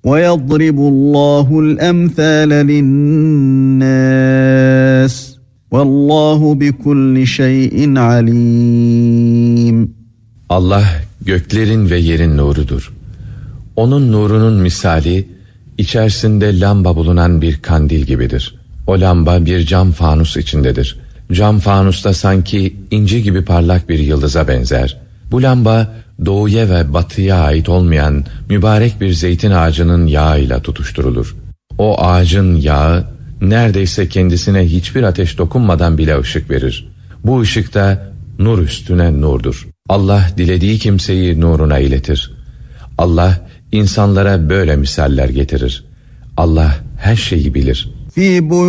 وَيَضْرِبُ اللّٰهُ الْاَمْثَالَ لِلنَّاسِ وَاللّٰهُ بِكُلِّ شَيْءٍ عَلِيمٌ. Allah göklerin ve yerin nurudur. Onun nurunun misali, içerisinde lamba bulunan bir kandil gibidir. O lamba bir cam fanus içindedir. Cam fanusta sanki inci gibi parlak bir yıldıza benzer. Bu lamba doğuya ve batıya ait olmayan mübarek bir zeytin ağacının yağıyla tutuşturulur. O ağacın yağı neredeyse kendisine hiçbir ateş dokunmadan bile ışık verir. Bu ışık da nur üstüne nurdur. Allah dilediği kimseyi nuruna iletir. Allah insanlara böyle misaller getirir. Allah her şeyi bilir.